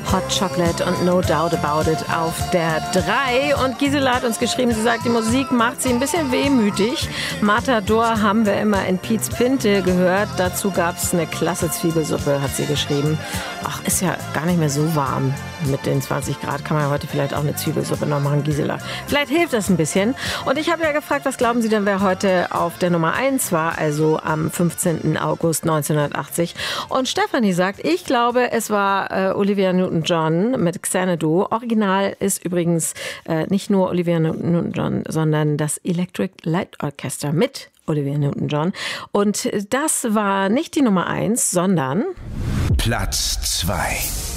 Hot Chocolate und No Doubt About It auf der 3. Und Gisela hat uns geschrieben, sie sagt, die Musik macht sie ein bisschen wehmütig. Matador haben wir immer in Pietz Pinte gehört. Dazu gab es eine klasse Zwiebelsuppe, hat sie geschrieben. Ach, ist ja gar nicht mehr so warm. Mit den 20 Grad kann man ja heute vielleicht auch eine Zwiebelsuppe noch machen, Gisela. Vielleicht hilft das ein bisschen. Und ich habe ja gefragt, was glauben Sie denn, wer heute auf der Nummer 1 war, also am 15. August 1980. Und Stefanie sagt, ich glaube, es war Olivia Newton-John mit Xanadu. Original ist übrigens nicht nur Olivia Newton-John, sondern das Electric Light Orchestra mit Olivia Newton-John. Und das war nicht die Nummer 1, sondern Platz 2.